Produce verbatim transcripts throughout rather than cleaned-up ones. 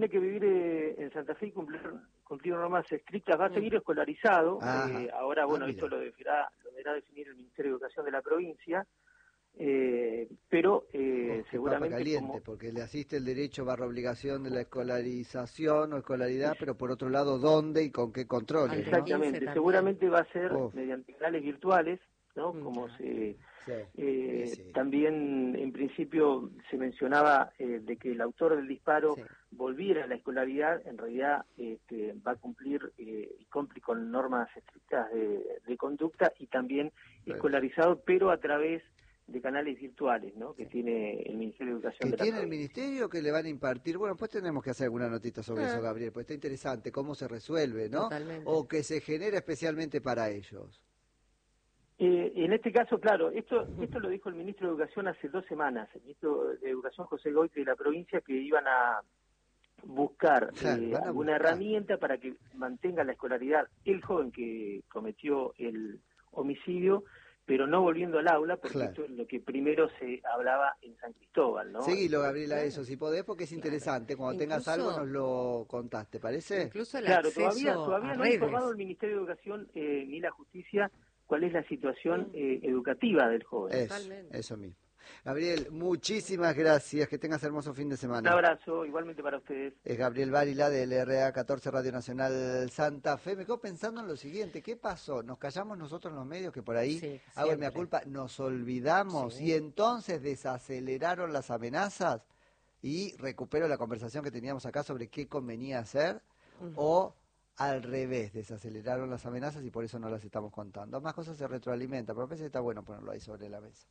tiene que vivir eh, en Santa Fe y cumplir, cumplir normas estrictas, va a seguir escolarizado. Eh, ahora, bueno, ah, esto lo deberá, lo deberá definir el Ministerio de Educación de la provincia. Eh, pero eh, oh, seguramente papa caliente, como... porque le asiste el derecho barra obligación de la escolarización o escolaridad, pero por otro lado, ¿dónde y con qué controles? Exactamente, ¿no? seguramente va a ser oh. mediante canales virtuales, ¿no? Como se... Sí, eh, sí, sí. También en principio se mencionaba eh, de que el autor del disparo Sí. volviera a la escolaridad, en realidad este, va a cumplir eh, y cumple con normas estrictas de, de conducta y también Pero... escolarizado, pero a través de canales virtuales, ¿no? Que tiene el Ministerio de Educación que de la tiene el provincia. ministerio, que le van a impartir, bueno, pues tenemos que hacer alguna notita sobre Ah. eso, Gabriel, porque está interesante cómo se resuelve, ¿no? Totalmente. O que se genera especialmente para ellos. Eh, en este caso, claro, esto esto lo dijo el ministro de Educación hace dos semanas, el ministro de Educación José Goiti de la provincia, que iban a buscar Claro, eh, van a alguna buscar. herramienta para que mantenga la escolaridad el joven que cometió el homicidio, pero no volviendo al aula, porque Claro. esto es lo que primero se hablaba en San Cristóbal, ¿no? Seguilo, Entonces, Gabriela, eso, si podés, porque es Claro. interesante. Cuando Incluso, tengas algo nos lo contás, ¿te parece? Incluso el claro, acceso todavía todavía a no ha redes. informado el Ministerio de Educación eh, ni la Justicia cuál es la situación eh, educativa del joven. Eso, eso mismo. Gabriel, muchísimas gracias, que tengas hermoso fin de semana. Un abrazo, igualmente para ustedes. Es Gabriel Varila del R A catorce Radio Nacional Santa Fe. Me quedo pensando en lo siguiente, ¿qué pasó? Nos callamos nosotros en los medios, que por ahí, Sí, hago mi siempre. culpa, nos olvidamos Sí. y entonces desaceleraron las amenazas y recupero la conversación que teníamos acá sobre qué convenía hacer, uh-huh. o al revés, desaceleraron las amenazas y por eso no las estamos contando. Ambas cosas se retroalimentan, pero a veces está bueno ponerlo ahí sobre la mesa.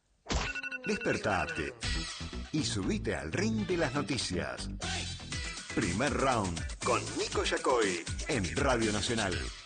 Despertate y subite al ring de las noticias. Primer round con Nico Yacoy en Radio Nacional.